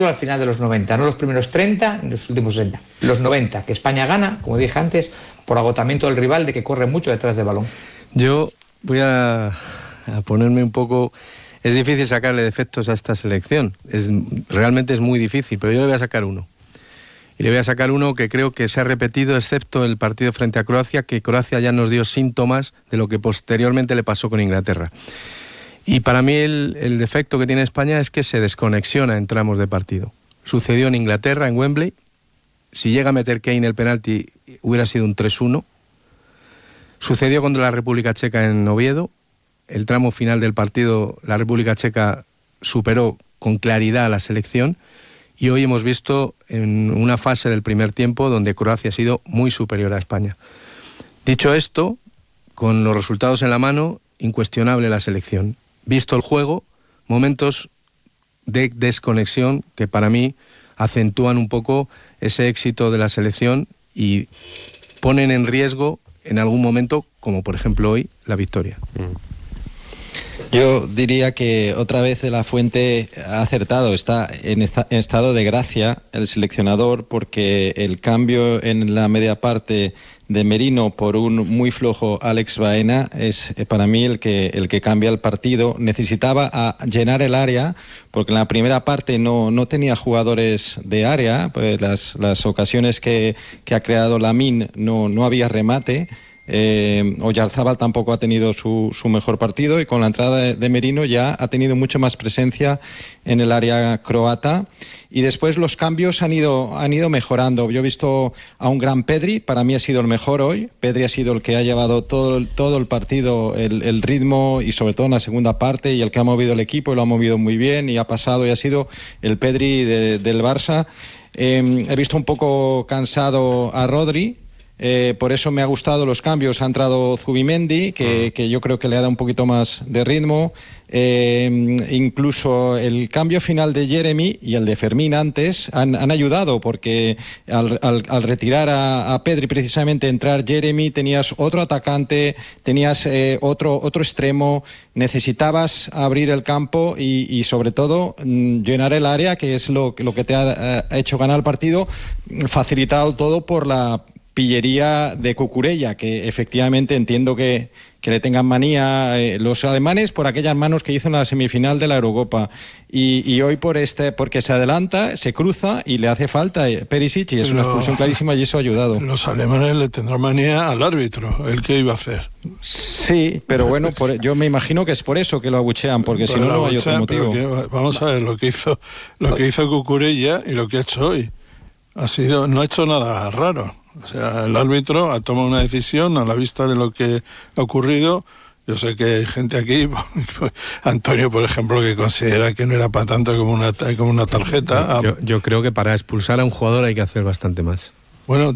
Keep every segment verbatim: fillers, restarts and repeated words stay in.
al final de los noventa, no los primeros treinta ni los últimos sesenta. Los noventa, que España gana, como dije antes, por agotamiento del rival, de que corre mucho detrás del balón. Yo voy a, a ponerme un poco... Es difícil sacarle defectos a esta selección, es, realmente es muy difícil, pero yo le voy a sacar uno. Y le voy a sacar uno que creo que se ha repetido, excepto el partido frente a Croacia, que Croacia ya nos dio síntomas de lo que posteriormente le pasó con Inglaterra. Y para mí el, el defecto que tiene España es que se desconexiona en tramos de partido. Sucedió en Inglaterra, en Wembley. Si llega a meter Kane el penalti, hubiera sido un tres uno. Sucedió contra la República Checa en Oviedo. El tramo final del partido, la República Checa superó con claridad a la selección. Y hoy hemos visto en una fase del primer tiempo donde Croacia ha sido muy superior a España. Dicho esto, con los resultados en la mano, incuestionable la selección. Visto el juego, momentos de desconexión que para mí acentúan un poco ese éxito de la selección y ponen en riesgo en algún momento, como por ejemplo hoy, la victoria. Yo diría que otra vez De La Fuente ha acertado, está en, esta, en estado de gracia el seleccionador, porque el cambio en la media parte de Merino por un muy flojo Alex Baena es para mí el que, el que cambia el partido. Necesitaba a llenar el área, porque en la primera parte no, no tenía jugadores de área, pues las, las ocasiones que, que ha creado Lamine no, no había remate. Eh, Oyarzábal tampoco ha tenido su, su mejor partido, y con la entrada de, de Merino ya ha tenido mucha más presencia en el área croata, y después los cambios han ido, han ido mejorando. Yo he visto a un gran Pedri, para mí ha sido el mejor hoy. Pedri ha sido el que ha llevado todo, todo el partido, el, el ritmo, y sobre todo en la segunda parte, y el que ha movido el equipo, y lo ha movido muy bien, y ha pasado, y ha sido el Pedri de, del Barça. Eh, he visto un poco cansado a Rodri. Eh, por eso me ha gustado los cambios. Ha entrado Zubimendi, que, que yo creo que le ha dado un poquito más de ritmo. Eh, incluso el cambio final de Jeremy y el de Fermín antes han, han ayudado, porque al, al, al retirar a, a Pedri, precisamente entrar Jeremy, tenías otro atacante, tenías eh, otro, otro extremo, necesitabas abrir el campo y, y sobre todo mm, llenar el área, que es lo, lo que te ha, ha hecho ganar el partido, facilitado todo por la pillería de Cucurella, que efectivamente entiendo que, que le tengan manía eh, los alemanes por aquellas manos que hizo en la semifinal de la Eurocopa, y, y hoy por este, porque se adelanta, se cruza y le hace falta eh, Perisic, y es una expulsión clarísima, y eso ha ayudado. Los alemanes le tendrán manía al árbitro, el que iba a hacer. Sí, pero bueno, por, yo me imagino que es por eso que lo abuchean, porque si no, no hay otro motivo. Que, vamos a ver lo que hizo, lo que hizo Cucurella y lo que ha hecho hoy. Ha sido, no ha hecho nada raro. O sea, el árbitro ha tomado una decisión a la vista de lo que ha ocurrido. Yo sé que hay gente aquí, Antonio, por ejemplo, que considera que no era para tanto como una, como una tarjeta. Yo, yo creo que para expulsar a un jugador hay que hacer bastante más. Bueno,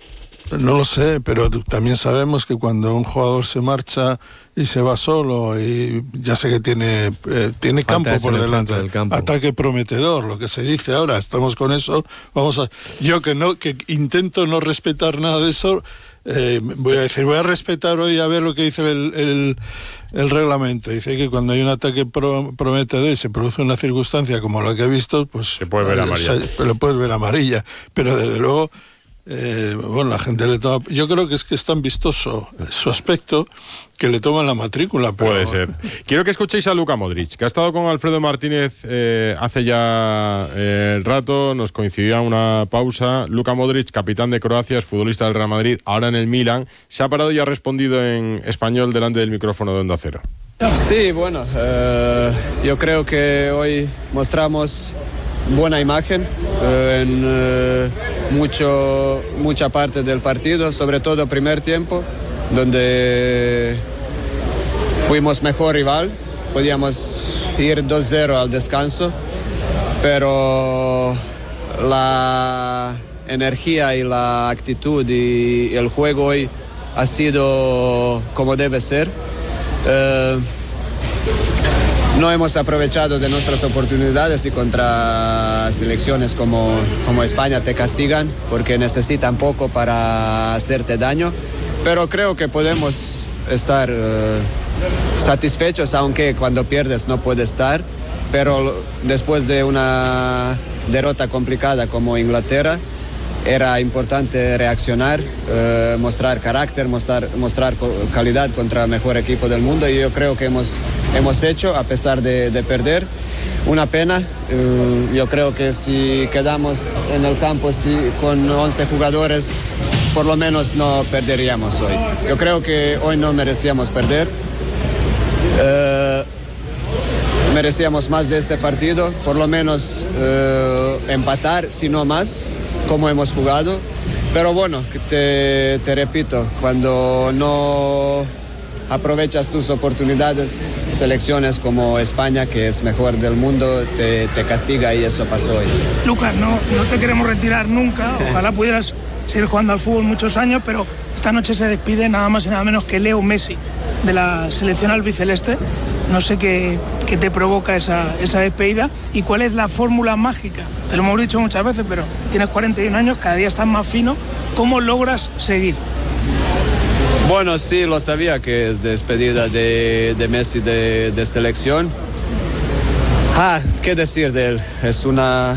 no lo sé, pero también sabemos que cuando un jugador se marcha y se va solo, y ya sé que tiene eh, tiene campo por delante, ataque prometedor, lo que se dice ahora, estamos con eso, vamos a... Yo que no que intento no respetar nada de eso, eh, voy a decir, voy a respetar hoy a ver lo que dice el, el, el reglamento. Dice que cuando hay un ataque pro, prometedor y se produce una circunstancia como la que he visto, pues... Se puede ver amarilla. Se, lo puedes ver amarilla, pero desde luego... Eh, bueno, la gente le toma... Yo creo que es que es tan vistoso su aspecto que le toman la matrícula, pero... Puede ser. Quiero que escuchéis a Luka Modric, que ha estado con Alfredo Martínez eh, hace ya eh, rato, nos coincidía una pausa. Luka Modric, capitán de Croacia, es futbolista del Real Madrid, ahora en el Milan. Se ha parado y ha respondido en español delante del micrófono de Onda Cero. Sí, bueno, eh, yo creo que hoy mostramos buena imagen eh, en eh, mucho, mucha parte del partido, sobre todo primer tiempo, donde fuimos mejor rival, podíamos ir dos cero al descanso, pero la energía y la actitud y el juego hoy ha sido como debe ser. Eh, No hemos aprovechado de nuestras oportunidades, y contra selecciones como, como España te castigan porque necesitan poco para hacerte daño. Pero creo que podemos estar uh, satisfechos, aunque cuando pierdes no puedes estar. pero después de una derrota complicada como Inglaterra, era importante reaccionar, eh, mostrar carácter, mostrar, mostrar calidad contra el mejor equipo del mundo, y yo creo que hemos, hemos hecho, a pesar de, de perder. Una pena, eh, yo creo que si quedamos en el campo si, con once jugadores, por lo menos no perderíamos hoy. Yo creo que hoy no merecíamos perder. Eh, merecíamos más de este partido, por lo menos eh, empatar, si no más, como hemos jugado. Pero bueno, te, te repito, cuando no aprovechas tus oportunidades, selecciones como España, que es mejor del mundo, te, te castiga, y eso pasó hoy. Lucas, no, no te queremos retirar nunca, ojalá pudieras seguir jugando al fútbol muchos años, pero esta noche se despide nada más y nada menos que Leo Messi de la selección albiceleste. No sé qué, qué te provoca esa, esa despedida y cuál es la fórmula mágica. Te lo hemos dicho muchas veces, pero tienes cuarenta y un años, cada día estás más fino. ¿Cómo logras seguir? Bueno, sí, lo sabía que es despedida de, de Messi de, de selección. Ah, ¿qué decir de él? Es una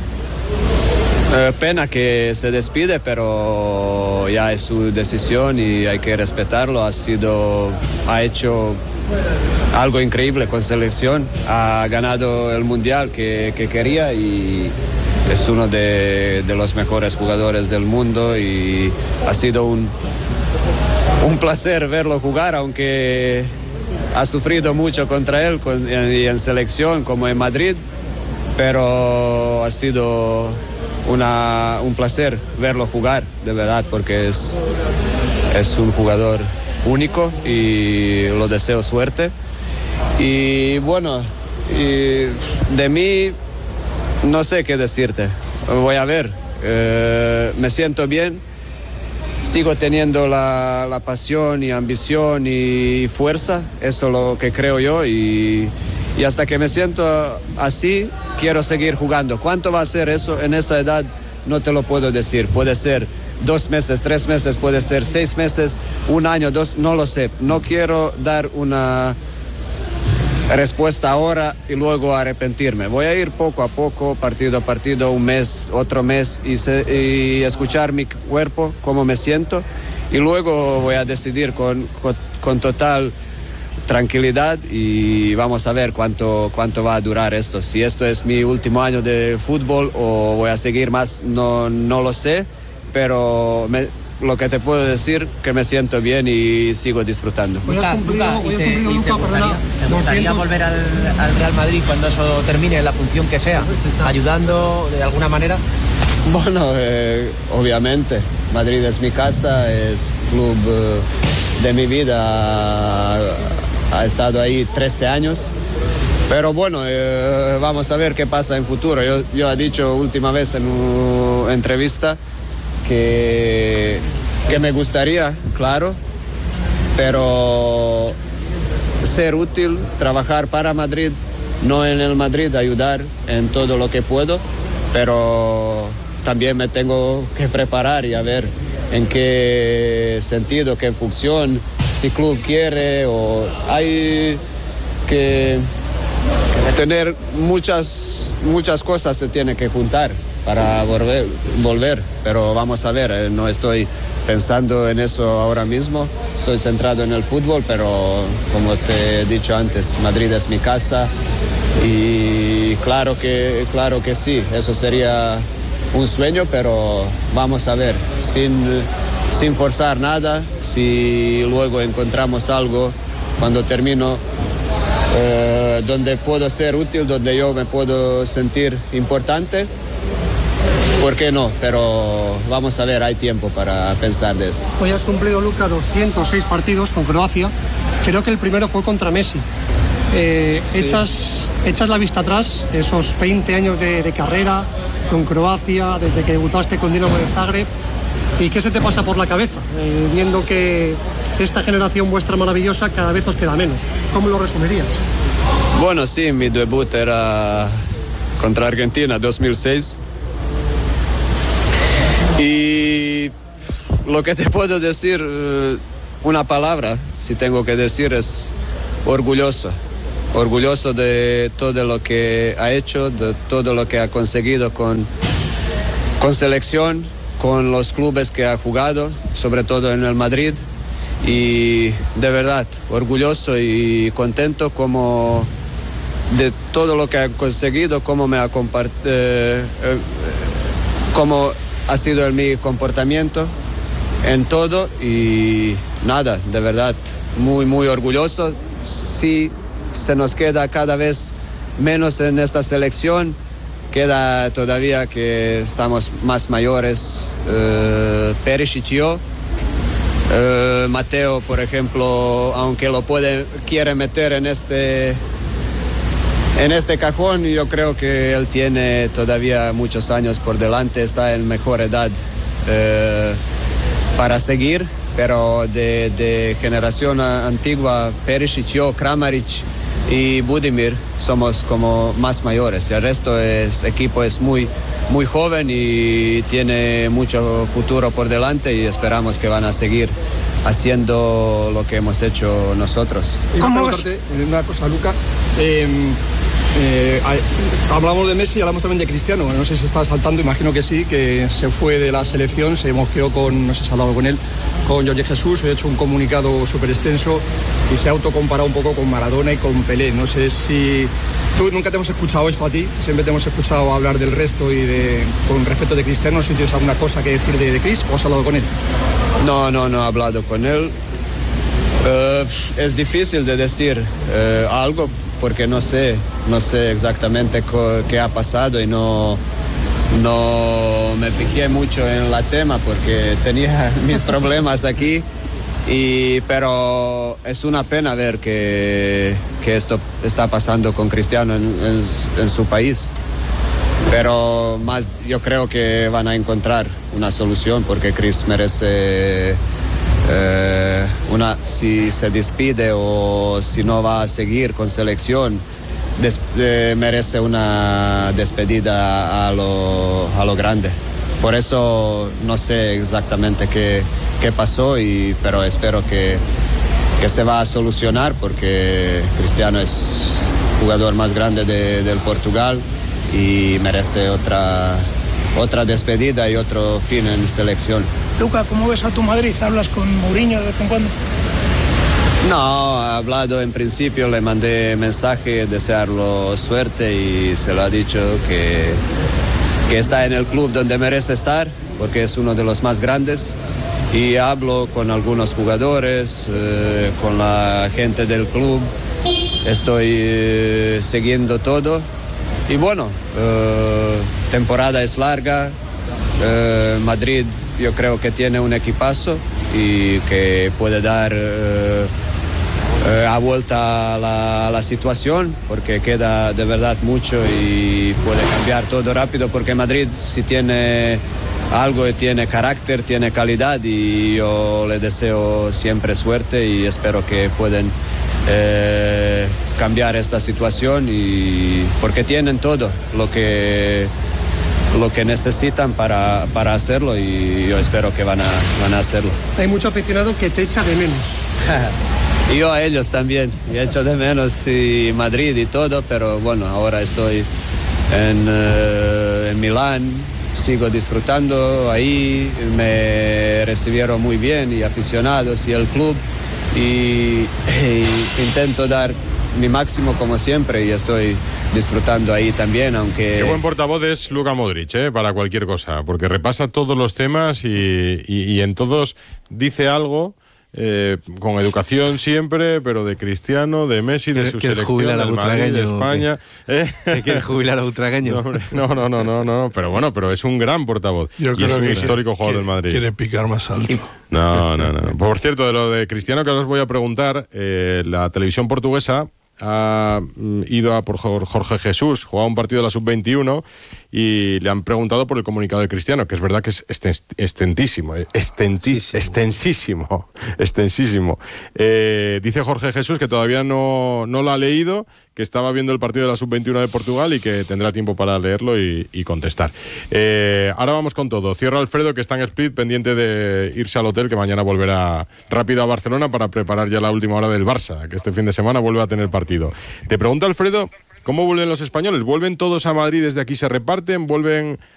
eh, pena que se despide, pero ya es su decisión y hay que respetarlo. Ha sido, ha hecho algo increíble con selección, ha ganado el mundial que, que quería, y es uno de, de los mejores jugadores del mundo, y ha sido un Un placer verlo jugar, aunque ha sufrido mucho contra él con, y en selección como en Madrid, pero ha sido una, un placer verlo jugar, de verdad, porque es, es un jugador único y lo deseo suerte. Y bueno, y de mí no sé qué decirte, voy a ver, eh, me siento bien. Sigo teniendo la, la pasión y ambición y fuerza, eso es lo que creo yo, y, y hasta que me siento así, quiero seguir jugando. ¿Cuánto va a ser eso en esa edad? No te lo puedo decir. Puede ser dos meses, tres meses, puede ser seis meses, un año, dos, no lo sé. No quiero dar una respuesta ahora y luego arrepentirme. Voy a ir poco a poco, partido a partido, un mes, otro mes, y, se, y escuchar mi cuerpo, cómo me siento, y luego voy a decidir con, con, con total tranquilidad, y vamos a ver cuánto, cuánto va a durar esto. Si esto es mi último año de fútbol o voy a seguir más, no, no lo sé, pero me, lo que te puedo decir que me siento bien y sigo disfrutando. Luca, Luca, ¿y te, y te gustaría, te gustaría volver al, al Real Madrid cuando eso termine, la función que sea, ayudando de alguna manera? Bueno, eh, obviamente, Madrid es mi casa, es club eh, de mi vida, ha, ha estado ahí trece años, pero bueno, eh, vamos a ver qué pasa en futuro. Yo, yo he dicho última vez en una entrevista que, que me gustaría, claro, pero ser útil, trabajar para Madrid, no en el Madrid, ayudar en todo lo que puedo, pero también me tengo que preparar y a ver en qué sentido, qué función, si club quiere, o hay que tener muchas, muchas cosas se tiene que juntar para volver, volver, pero vamos a ver, no estoy pensando en eso ahora mismo, estoy centrado en el fútbol, pero como te he dicho antes, Madrid es mi casa, y claro que, claro que sí, eso sería un sueño, pero vamos a ver, sin, sin forzar nada, si luego encontramos algo cuando termino eh, donde puedo ser útil, donde yo me puedo sentir importante, ¿por qué no? Pero vamos a ver, hay tiempo para pensar de esto. Hoy has cumplido, Luca, doscientos seis partidos con Croacia. Creo que el primero fue contra Messi. Eh, sí. echas, echas la vista atrás, esos veinte años de, de carrera con Croacia, desde que debutaste con Dinamo de Zagreb. ¿Y qué se te pasa por la cabeza? Eh, viendo que esta generación vuestra maravillosa cada vez os queda menos. ¿Cómo lo resumirías? Bueno, sí, mi debut era contra Argentina, dos mil seis. Y lo que te puedo decir, una palabra, si tengo que decir, es orgulloso. orgulloso de todo lo que ha hecho, de todo lo que ha conseguido con, con selección, con los clubes que ha jugado, sobre todo en el Madrid. Y de verdad, orgulloso y contento como de todo lo que ha conseguido, cómo me ha compart- eh, eh, cómo ha sido el, mi comportamiento en todo. Y nada, de verdad, muy, muy orgulloso. Sí, se nos queda cada vez menos en esta selección. Queda todavía que estamos más mayores, eh, Perisic y yo. Uh, Mateo, por ejemplo, aunque lo puede, quiere meter en este, en este cajón, yo creo que él tiene todavía muchos años por delante, está en mejor edad uh, para seguir, pero de, de generación antigua, Perisic, yo, Kramaric y Budimir somos como más mayores. El resto es equipo es muy muy joven y tiene mucho futuro por delante y esperamos que van a seguir haciendo lo que hemos hecho nosotros. Y ¿Cómo preguntarte una cosa, Luca? Eh, eh, hablamos de Messi y hablamos también de Cristiano. No sé si está saltando, imagino que sí, que se fue de la selección, se mosqueó con, no sé si ha hablado con él, con Jorge Jesús, ha hecho un comunicado súper extenso y se ha autocomparado un poco con Maradona y con Pelé. No sé si... Tú nunca te hemos escuchado esto a ti, siempre te hemos escuchado hablar del resto y de, con respecto de Cristiano, si tienes alguna cosa que decir de, de Chris o has hablado con él. No, no, no he hablado con él. Uh, es difícil de decir uh, algo porque no sé, no sé exactamente co- qué ha pasado y no, no me fijé mucho en el tema porque tenía mis problemas aquí. Y, pero es una pena ver que, que esto está pasando con Cristiano en, en, en su país. Pero más yo creo que van a encontrar una solución porque Chris merece eh, una, si se despide o si no va a seguir con selección, des, eh, merece una despedida a lo, a lo grande. Por eso no sé exactamente qué, qué pasó, y, pero espero que, que se va a solucionar porque Cristiano es el jugador más grande de, del Portugal y merece otra, otra despedida y otro fin en selección. Luca, ¿cómo ves a tu Madrid? ¿Hablas con Mourinho de vez en cuando? No, he hablado en principio, le mandé mensaje, desearlo suerte y se lo ha dicho que... que está en el club donde merece estar, porque es uno de los más grandes, y hablo con algunos jugadores, eh, con la gente del club, estoy eh, siguiendo todo, y bueno, eh, temporada es larga, eh, Madrid yo creo que tiene un equipazo y que puede dar... Eh, Eh, a vuelta a la, a la situación porque queda de verdad mucho y puede cambiar todo rápido porque Madrid si tiene algo, tiene carácter, tiene calidad y yo le deseo siempre suerte y espero que puedan eh, cambiar esta situación y porque tienen todo lo que lo que necesitan para, para hacerlo y yo espero que van a, van a hacerlo. Hay mucho aficionado que te echa de menos. Y yo a ellos también, he hecho de menos sí, Madrid y todo, pero bueno, ahora estoy en, uh, en Milán, sigo disfrutando ahí, me recibieron muy bien y aficionados y el club y, y intento dar mi máximo como siempre y estoy disfrutando ahí también, aunque... Qué buen portavoz es Luka Modric, ¿eh? Para cualquier cosa, porque repasa todos los temas y, y, y en todos dice algo... Eh, con educación siempre, pero de Cristiano, de Messi, de su selección, del Madrid, de España. ¿Eh? ¿Quieres jubilar a Butragueño? No, no, no, no, no, pero bueno, pero es un gran portavoz. Yo y creo es un que histórico jugador quiere, del Madrid. Quiere picar más alto. No, no, no. Por cierto, de lo de Cristiano que os voy a preguntar, eh, la televisión portuguesa ha ido a por Jorge Jesús, jugaba un partido de la sub veintiuno y le han preguntado por el comunicado de Cristiano, que es verdad que es extentísimo, extentísimo, extensísimo, extensísimo. Eh, dice Jorge Jesús que todavía no, no lo ha leído, que estaba viendo el partido de la sub veintiuno de Portugal y que tendrá tiempo para leerlo y, y contestar. Eh, ahora vamos con todo. Cierra Alfredo, que está en Split, pendiente de irse al hotel, que mañana volverá rápido a Barcelona para preparar ya la última hora del Barça, que este fin de semana vuelve a tener partido. Te pregunta Alfredo, ¿cómo vuelven los españoles? ¿Vuelven todos a Madrid, desde aquí se reparten? ¿Vuelven